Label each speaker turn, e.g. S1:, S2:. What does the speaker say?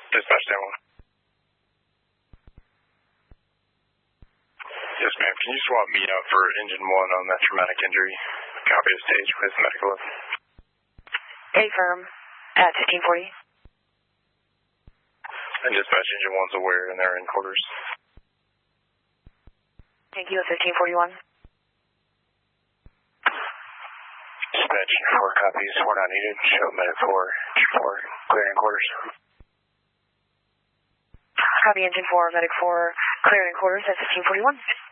S1: Dispatch down 1. Yes, ma'am. Can you swap me out for engine 1 on that traumatic injury? Copy of stage with medical.
S2: Affirm at 1540.
S1: And dispatch engine 1's aware and they're in quarters.
S2: Thank you at 1541.
S1: Dispatch 4 copies. 4 not needed. Show medic 4 clearing quarters.
S2: Copy engine 4, medic 4, clearing quarters at 1541.